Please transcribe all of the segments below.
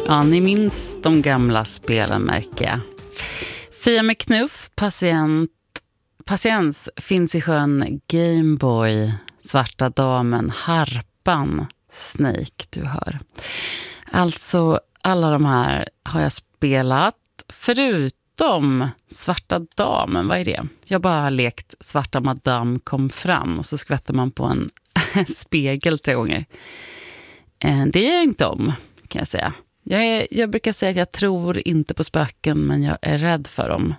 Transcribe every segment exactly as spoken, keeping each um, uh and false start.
Ja, ni minns de gamla spelen, märker jag. Fia med knuff, patient, patiens, finns i sjön, Gameboy, Svarta damen, Harpan, Snake, du hör. Alltså, alla de här har jag spelat, förutom Svarta damen. Vad är det? Jag bara har lekt Svarta madame kom fram och så skvätter man på en spegel tre gånger. Det gör jag inte om, kan jag säga. Jag, är, jag brukar säga att jag tror inte på spöken, men jag är rädd för dem.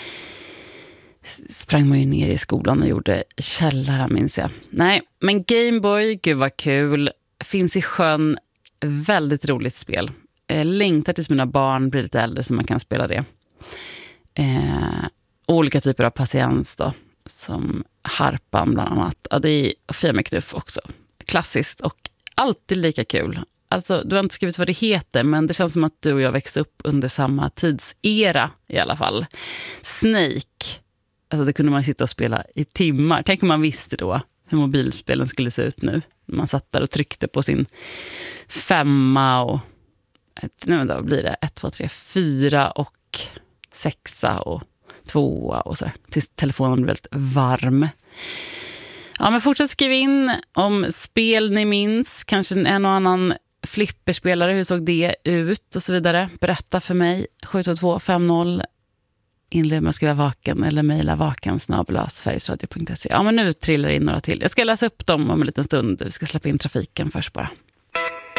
Sprang man ju ner i skolan och gjorde källare, minns jag. Nej, men Gameboy, gud vad kul. Finns i sjön, väldigt roligt spel. Jag längtar tills mina barn blir lite äldre så man kan spela det. Eh, olika typer av patiens då, som Harpan bland annat. Ja, det är Fia med knuff också. Klassiskt och alltid lika kul. Alltså, du har inte skrivit vad det heter, men det känns som att du och jag växte upp under samma tidsera i alla fall. Snake, alltså det kunde man sitta och spela i timmar. Tänk om man visste då hur mobilspelen skulle se ut nu. Man satt där och tryckte på sin femma och ett, nej men då blir det ett, två, tre, fyra och sexa och tvåa och så där. Tills telefonen blir väldigt varm. Ja, men fortsätt skriva in om spel ni minns. Kanske en och annan flipperspelare, hur såg det ut och så vidare. Berätta för mig, sju två två fem noll, inled med att skriva vaken eller mejla vaken snabel-a sverigesradio punkt se. Ja, men nu trillar in några till. Jag ska läsa upp dem om en liten stund. Vi ska släppa in trafiken först bara.